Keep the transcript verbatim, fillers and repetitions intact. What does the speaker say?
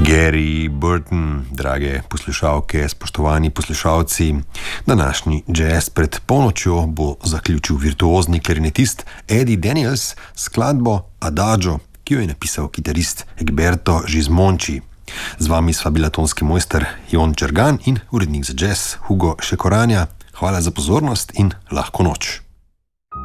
Gary Burton, drage poslušalke, spoštovani poslušalci, današnji jazz pred polnočjo bo zaključil virtuozni klarinetist Eddie Daniels s skladbo Adagio, ki jo je napisal kitarist Egberto Gismonti. Z vami sva bila tonski mojster Jon Čergan in urednik za jazz Hugo Šekoranja. Hvala za pozornost in lahko noč.